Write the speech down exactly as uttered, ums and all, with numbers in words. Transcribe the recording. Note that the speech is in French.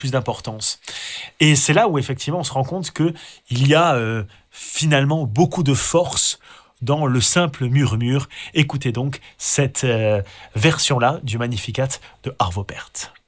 plus d'importance. Et c'est là où effectivement on se rend compte que il y a euh, finalement beaucoup de force dans le simple murmure. Écoutez donc cette euh, version-là du Magnificat de Arvo Pärt.